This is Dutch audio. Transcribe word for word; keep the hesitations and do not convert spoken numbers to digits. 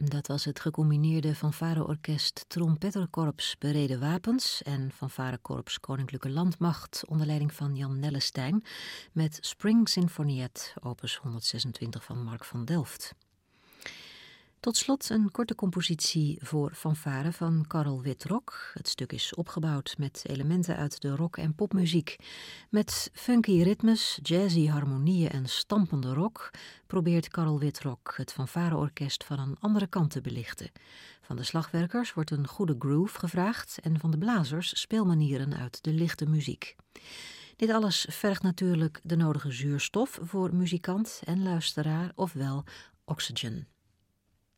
Dat was het gecombineerde fanfareorkest Trompetterkorps Bereden Wapens en fanfarekorps Koninklijke Landmacht onder leiding van Jan Nellestein met Spring Sinfoniet, opus honderdzesentwintig van Mark van Delft. Tot slot een korte compositie voor fanfare van Karel Witrok. Het stuk is opgebouwd met elementen uit de rock- en popmuziek. Met funky ritmes, jazzy harmonieën en stampende rock probeert Karel Witrok het fanfareorkest van een andere kant te belichten. Van de slagwerkers wordt een goede groove gevraagd en van de blazers speelmanieren uit de lichte muziek. Dit alles vergt natuurlijk de nodige zuurstof voor muzikant en luisteraar, ofwel oxygen.